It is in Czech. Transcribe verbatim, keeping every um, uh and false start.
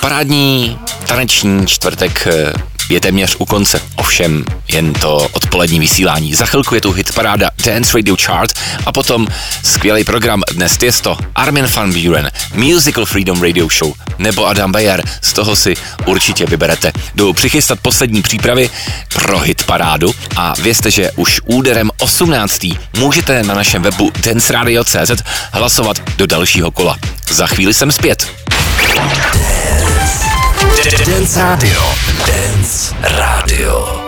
Parádní taneční čtvrtek je téměř u konce, ovšem jen to odpolední vysílání. Za chvilku je tu hitparáda Dance Radio Chart a potom skvělý program Dnes Tiesto, Armin van Buuren, Musical Freedom Radio Show nebo Adam Beyer, z toho si určitě vyberete. Jdu přichystat poslední přípravy pro hitparádu a vězte, že už úderem osmnáctý můžete na našem webu dance radio tečka cé zet hlasovat do dalšího kola. Za chvíli jsem zpět. Dance Radio. Dance Radio.